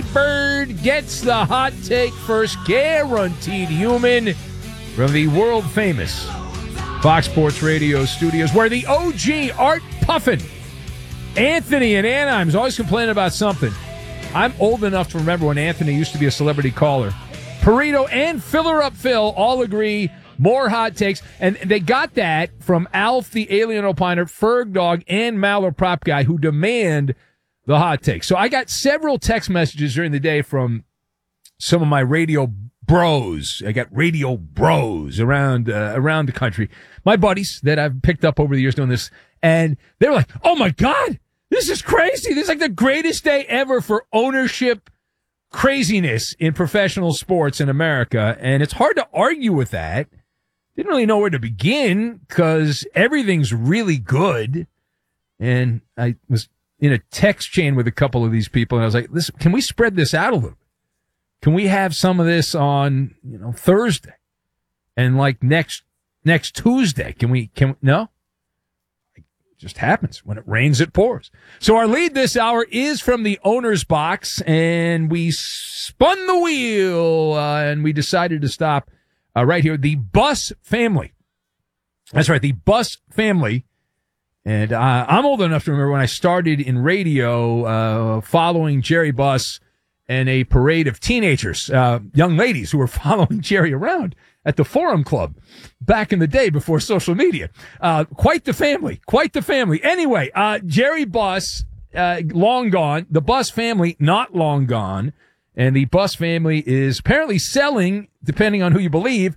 Bird gets the hot take first, guaranteed human, from the world-famous Fox Sports Radio studios, where the OG Art Puffin, Anthony in Anaheim, is always complaining about something. I'm old enough to remember when Anthony used to be a celebrity caller. Perito and Filler Up Phil all agree, more hot takes. And they got that from Alf, the Alien Opiner, Ferg Dog, and Maller Prop Guy, who demand the hot take. So I got several text messages during the day from some of my radio bros. I got radio bros around the country. My buddies that I've picked up over the years doing this. And they were like, oh, my God, this is crazy. This is like the greatest day ever for ownership craziness in professional sports in America. And it's hard to argue with that. Didn't really know where to begin because everything's really good. And I was in a text chain with a couple of these people, and I was like, listen, can we spread this out a little bit? Can we have some of this on, Thursday and like next Tuesday? No? It just happens. When it rains, it pours. So our lead this hour is from the owner's box, and we spun the wheel, and we decided to stop right here. The Buss family. That's right. The Buss family. And I'm old enough to remember when I started in radio following Jerry Buss and a parade of teenagers, young ladies who were following Jerry around at the Forum Club back in the day before social media. Quite the family. Anyway, Jerry Buss, long gone. The Buss family, not long gone. And the Buss family is apparently selling, depending on who you believe,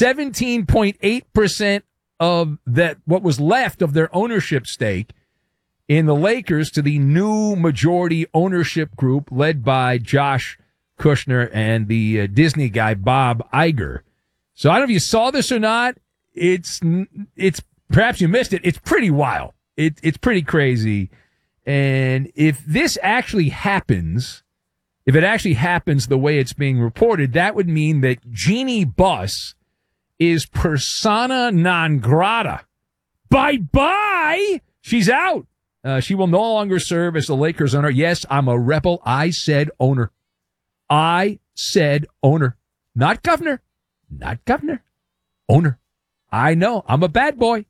17.8% of that, what was left of their ownership stake in the Lakers, to the new majority ownership group led by Josh Kushner and the Disney guy, Bob Iger. So I don't know if you saw this or not. It's perhaps you missed it. It's pretty wild. It's pretty crazy. And if this actually happens, if it actually happens the way it's being reported, that would mean that Jeannie Buss is persona non grata. Bye-bye. She's out. She will no longer serve as the Lakers owner. Yes, I'm a rebel. I said owner. Not governor. Owner. I know. I'm a bad boy.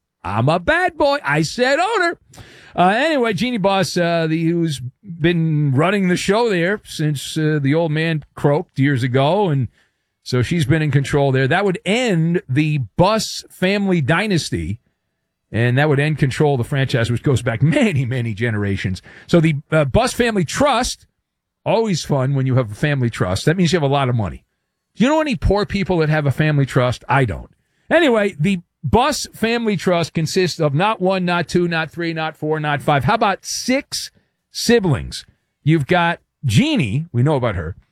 I said owner. Anyway, Jeannie Buss, who's been running the show there since the old man croaked years ago, and so she's been in control there. That would end the Buss family dynasty, and that would end control of the franchise, which goes back many, many generations. So the Buss family trust, always fun when you have a family trust. That means you have a lot of money. Do you know any poor people that have a family trust? I don't. Anyway, the Buss family trust consists of not one, not two, not three, not four, not five. How about 6 siblings? You've got Jeannie, we know about her,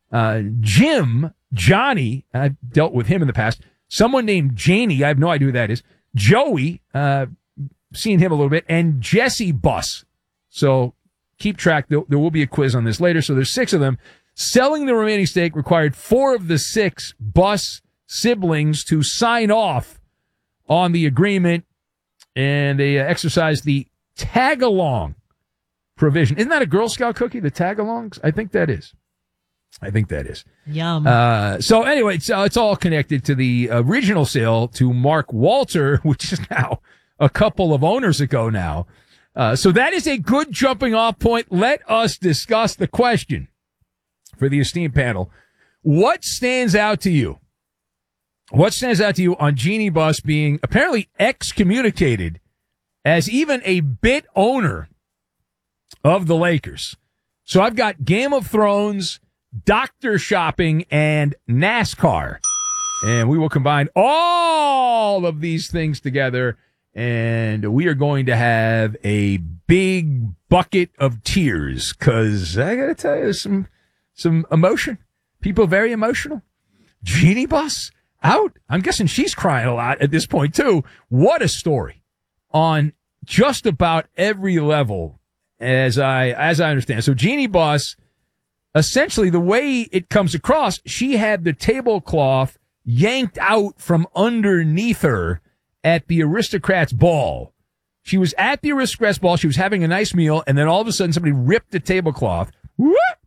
Jim, Johnny, I've dealt with him in the past. Someone named Janie, I have no idea who that is. Joey, seen him a little bit, and Jesse Buss. So keep track. There will be a quiz on this later. So there's 6 of them. Selling the remaining stake required 4 of the 6 Buss siblings to sign off on the agreement, and they exercised the tag-along provision. Isn't that a Girl Scout cookie, the tag-alongs? I think that is. Yum. So anyway, it's all connected to the original sale to Mark Walter, which is now a couple of owners ago now. So that is a good jumping off point. Let us discuss the question for the esteemed panel. What stands out to you? What stands out to you on Jeannie Buss being apparently excommunicated as even a bit owner of the Lakers? So I've got Game of Thrones, doctor shopping, and NASCAR. And we will combine all of these things together, and we are going to have a big bucket of tears, because I got to tell you, some emotion. People very emotional. Jeannie Buss out. I'm guessing she's crying a lot at this point, too. What a story on just about every level, as I understand. So Jeannie Buss, essentially, the way it comes across, she had the tablecloth yanked out from underneath her at the Aristocrats Ball. She was at the Aristocrats Ball. She was having a nice meal, and then all of a sudden somebody ripped the tablecloth, whoop,